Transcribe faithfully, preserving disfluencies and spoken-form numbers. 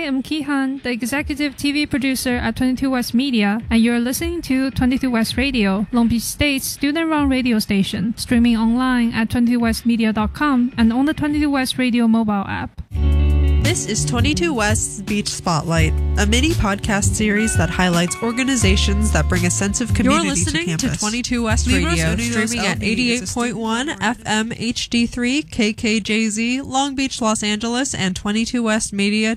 I'm Kihan, the executive T V producer at twenty-two West Media, and you're listening to twenty-two West Radio, Long Beach State's student-run radio station, streaming online at twenty-two west media dot com and on the twenty-two West Radio mobile app. This is twenty-two West's Beach Spotlight, a mini podcast series that highlights organizations that bring a sense of community You're listening to campus. to twenty-two West Radio, streaming at eighty-eight point one F M H D three, K K J Z, Long Beach, Los Angeles, and twenty-two West Media